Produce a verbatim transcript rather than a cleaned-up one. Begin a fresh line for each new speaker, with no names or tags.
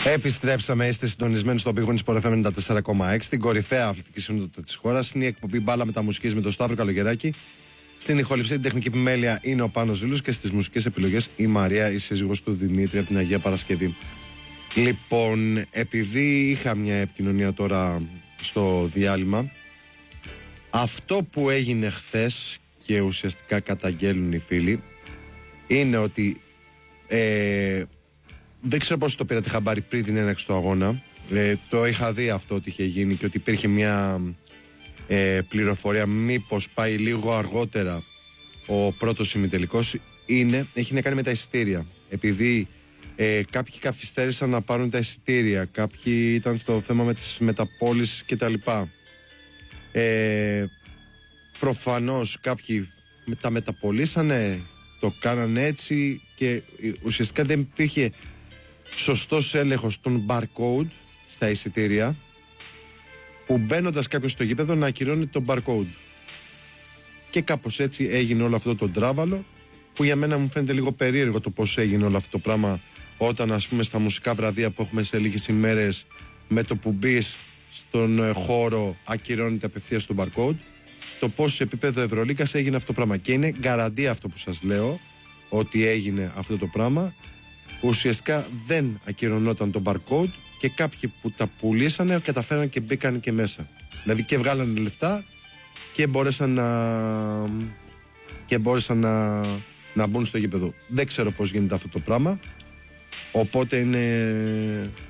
Επιστρέψαμε, είστε συντονισμένοι στο Big Win Sport εφ εμ ενενήντα τέσσερα κόμμα έξι, την κορυφαία αθλητική συνότητα της χώρας. Είναι η εκπομπή Μπάλα Μεταμουσικής με τον Σταύρο Καλογεράκη. Στην ηχοληψία, την τεχνική επιμέλεια είναι ο Πάνος Ζήλους και στις μουσικές επιλογές η Μαρία, η σύζυγος του Δημήτρη από την Αγία Παρασκευή. Λοιπόν, επειδή είχα μια επικοινωνία τώρα στο διάλειμμα, αυτό που έγινε χθες και ουσιαστικά καταγγέλνουν οι φίλοι είναι ότι ε, δεν ξέρω πώς το πήρατε χαμπάρι πριν την έναρξη του αγώνα. Ε, το είχα δει αυτό ότι είχε γίνει και ότι υπήρχε μια ε, πληροφορία μήπως πάει λίγο αργότερα ο πρώτος ημιτελικός. Είναι, έχει να κάνει με τα εισιτήρια. Επειδή ε, κάποιοι καθυστέρησαν να πάρουν τα εισιτήρια, κάποιοι ήταν στο θέμα με τις μεταπώλησεις κτλ. Ε, προφανώς κάποιοι τα μεταπωλήσανε, το κάνανε έτσι και ουσιαστικά δεν υπήρχε σωστός έλεγχος των barcode στα εισιτήρια, που μπαίνοντας κάποιος στο γήπεδο να ακυρώνει το barcode. Και κάπως έτσι έγινε όλο αυτό το τράβαλο, που για μένα μου φαίνεται λίγο περίεργο το πώς έγινε όλο αυτό το πράγμα, όταν ας πούμε στα μουσικά βραδεία που έχουμε σε λίγες ημέρες, με το που μπεις στον χώρο ακυρώνεται απευθείας το barcode. Το πώς σε επίπεδο Ευρωλίγκας έγινε αυτό το πράγμα, και είναι γκαραντία αυτό που σας λέω, ότι έγινε αυτό το πράγμα. Ουσιαστικά δεν ακυρωνόταν το barcode και κάποιοι που τα πουλήσανε καταφέραν και μπήκαν και μέσα. Δηλαδή και βγάλανε λεφτά και μπόρεσαν να, και μπόρεσαν να, να μπουν στο γήπεδο. Δεν ξέρω πώς γίνεται αυτό το πράγμα. Οπότε είναι